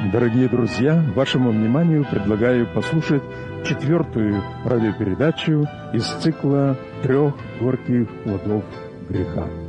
Дорогие друзья, вашему вниманию предлагаю послушать 4-ю радиопередачу из цикла «Трех горьких плодов греха».